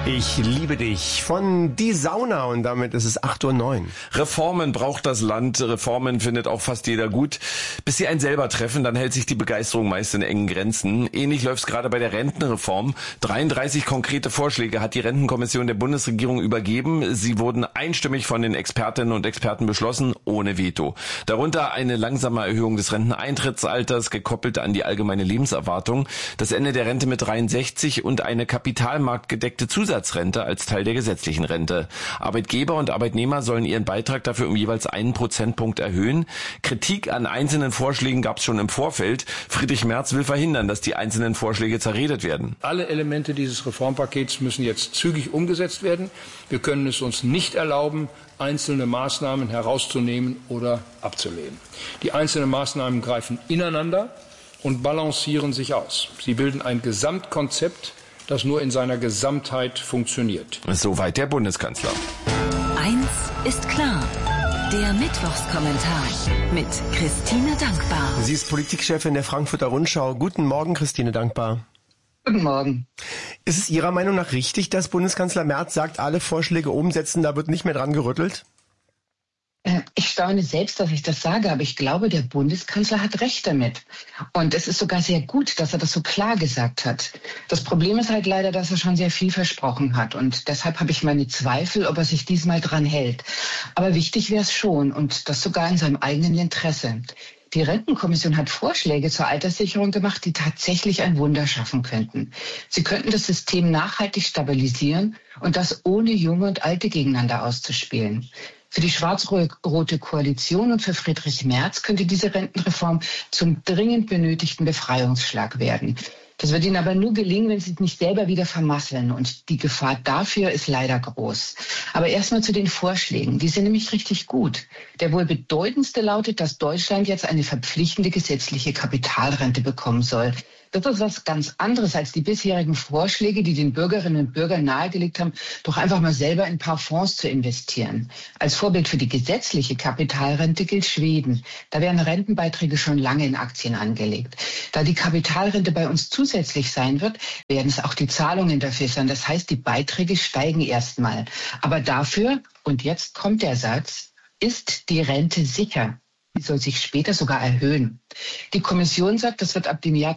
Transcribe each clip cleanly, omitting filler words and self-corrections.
Ich liebe dich von Die Sauna und damit ist es 8:09 Uhr. Reformen braucht das Land, Reformen findet auch fast jeder gut. Bis sie einen selber treffen, dann hält sich die Begeisterung meist in engen Grenzen. Ähnlich läuft es gerade bei der Rentenreform. 33 konkrete Vorschläge hat die Rentenkommission der Bundesregierung übergeben. Sie wurden einstimmig von den Expertinnen und Experten beschlossen, ohne Veto. Darunter eine langsame Erhöhung des Renteneintrittsalters, gekoppelt an die allgemeine Lebenserwartung, das Ende der Rente mit 63 und eine kapitalmarktgedeckte Zusatzrente als Teil der gesetzlichen Rente. Arbeitgeber und Arbeitnehmer sollen ihren Beitrag dafür um jeweils 1 Prozentpunkt erhöhen. Kritik an einzelnen Vorschlägen gab es schon im Vorfeld. Friedrich Merz will verhindern, dass die einzelnen Vorschläge zerredet werden. Alle Elemente dieses Reformpakets müssen jetzt zügig umgesetzt werden. Wir können es uns nicht erlauben, einzelne Maßnahmen herauszunehmen oder abzulehnen. Die einzelnen Maßnahmen greifen ineinander und balancieren sich aus. Sie bilden ein Gesamtkonzept, das nur in seiner Gesamtheit funktioniert. Soweit der Bundeskanzler. Eins ist klar. Der Mittwochskommentar mit Christine Dankbar. Sie ist Politikchefin der Frankfurter Rundschau. Guten Morgen, Christine Dankbar. Guten Morgen. Ist es Ihrer Meinung nach richtig, dass Bundeskanzler Merz sagt, alle Vorschläge umsetzen, da wird nicht mehr dran gerüttelt? Ich staune selbst, dass ich das sage, aber ich glaube, der Bundeskanzler hat recht damit. Und es ist sogar sehr gut, dass er das so klar gesagt hat. Das Problem ist halt leider, dass er schon sehr viel versprochen hat. Und deshalb habe ich meine Zweifel, ob er sich diesmal dran hält. Aber wichtig wäre es schon und das sogar in seinem eigenen Interesse. Die Rentenkommission hat Vorschläge zur Alterssicherung gemacht, die tatsächlich ein Wunder schaffen könnten. Sie könnten das System nachhaltig stabilisieren und das ohne Junge und Alte gegeneinander auszuspielen. Für die schwarz-rote Koalition und für Friedrich Merz könnte diese Rentenreform zum dringend benötigten Befreiungsschlag werden. Das wird ihnen aber nur gelingen, wenn sie es nicht selber wieder vermasseln. Und die Gefahr dafür ist leider groß. Aber erstmal zu den Vorschlägen. Die sind nämlich richtig gut. Der wohl bedeutendste lautet, dass Deutschland jetzt eine verpflichtende gesetzliche Kapitalrente bekommen soll. Das ist was ganz anderes als die bisherigen Vorschläge, die den Bürgerinnen und Bürgern nahegelegt haben, doch einfach mal selber in ein paar Fonds zu investieren. Als Vorbild für die gesetzliche Kapitalrente gilt Schweden. Da werden Rentenbeiträge schon lange in Aktien angelegt. Da die Kapitalrente bei uns zusätzlich sein wird, werden es auch die Zahlungen dafür sein. Das heißt, die Beiträge steigen erstmal. Aber dafür, und jetzt kommt der Satz, ist die Rente sicher. Die soll sich später sogar erhöhen. Die Kommission sagt, das wird ab dem Jahr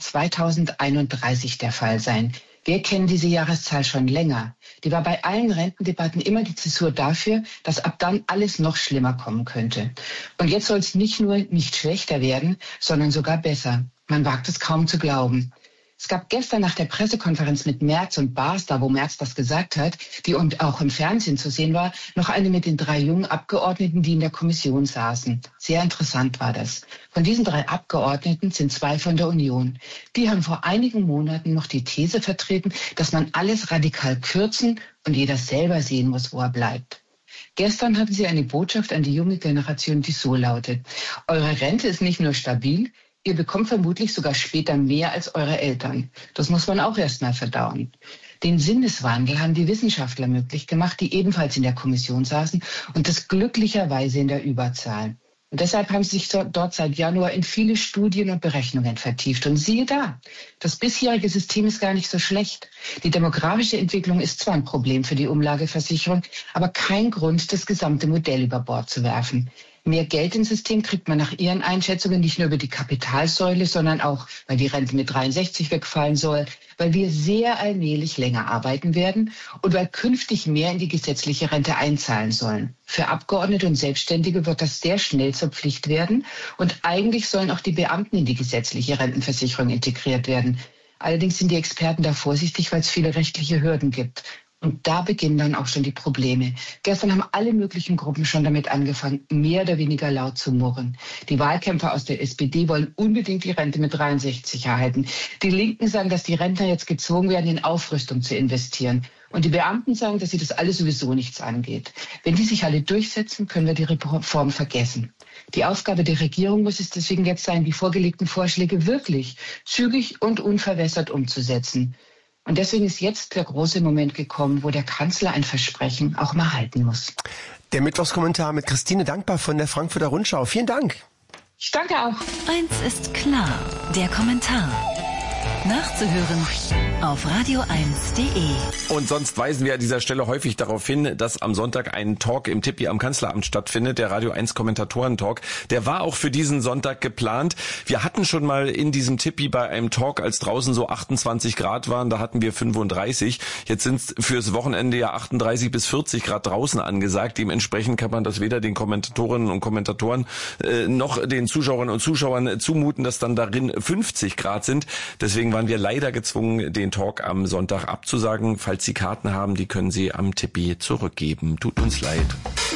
2031 der Fall sein. Wir kennen diese Jahreszahl schon länger. Die war bei allen Rentendebatten immer die Zäsur dafür, dass ab dann alles noch schlimmer kommen könnte. Und jetzt soll es nicht nur nicht schlechter werden, sondern sogar besser. Man wagt es kaum zu glauben. Es gab gestern nach der Pressekonferenz mit Merz und Baas, da wo Merz das gesagt hat, die und auch im Fernsehen zu sehen war, noch eine mit den 3 jungen Abgeordneten, die in der Kommission saßen. Sehr interessant war das. Von diesen 3 Abgeordneten sind 2 von der Union. Die haben vor einigen Monaten noch die These vertreten, dass man alles radikal kürzen und jeder selber sehen muss, wo er bleibt. Gestern hatten sie eine Botschaft an die junge Generation, die so lautet: Eure Rente ist nicht nur stabil, ihr bekommt vermutlich sogar später mehr als eure Eltern. Das muss man auch erst mal verdauen. Den Sinneswandel haben die Wissenschaftler möglich gemacht, die ebenfalls in der Kommission saßen und das glücklicherweise in der Überzahl. Und deshalb haben sie sich dort seit Januar in viele Studien und Berechnungen vertieft. Und siehe da, das bisherige System ist gar nicht so schlecht. Die demografische Entwicklung ist zwar ein Problem für die Umlageversicherung, aber kein Grund, das gesamte Modell über Bord zu werfen. Mehr Geld ins System kriegt man nach ihren Einschätzungen nicht nur über die Kapitalsäule, sondern auch, weil die Rente mit 63 wegfallen soll, weil wir sehr allmählich länger arbeiten werden und weil künftig mehr in die gesetzliche Rente einzahlen sollen. Für Abgeordnete und Selbstständige wird das sehr schnell zur Pflicht werden und eigentlich sollen auch die Beamten in die gesetzliche Rentenversicherung integriert werden. Allerdings sind die Experten da vorsichtig, weil es viele rechtliche Hürden gibt. Und da beginnen dann auch schon die Probleme. Gestern haben alle möglichen Gruppen schon damit angefangen, mehr oder weniger laut zu murren. Die Wahlkämpfer aus der SPD wollen unbedingt die Rente mit 63 erhalten. Die Linken sagen, dass die Rentner jetzt gezwungen werden, in Aufrüstung zu investieren. Und die Beamten sagen, dass sie das alles sowieso nichts angeht. Wenn die sich alle durchsetzen, können wir die Reform vergessen. Die Aufgabe der Regierung muss es deswegen jetzt sein, die vorgelegten Vorschläge wirklich zügig und unverwässert umzusetzen. Und deswegen ist jetzt der große Moment gekommen, wo der Kanzler ein Versprechen auch mal halten muss. Der Mittwochskommentar mit Christine Dankbar von der Frankfurter Rundschau. Vielen Dank. Ich danke auch. Eins ist klar, der Kommentar. Nachzuhören auf radio1.de. Und sonst weisen wir an dieser Stelle häufig darauf hin, dass am Sonntag ein Talk im Tippi am Kanzleramt stattfindet, der Radio 1 Kommentatoren-Talk. Der war auch für diesen Sonntag geplant. Wir hatten schon mal in diesem Tippi bei einem Talk, als draußen so 28 Grad waren, da hatten wir 35. Jetzt sind es fürs Wochenende ja 38 bis 40 Grad draußen angesagt. Dementsprechend kann man das weder den Kommentatorinnen und Kommentatoren noch den Zuschauerinnen und Zuschauern zumuten, dass dann darin 50 Grad sind. Deswegen waren wir leider gezwungen, den Talk am Sonntag abzusagen. Falls Sie Karten haben, die können Sie am Tippi zurückgeben. Tut uns leid.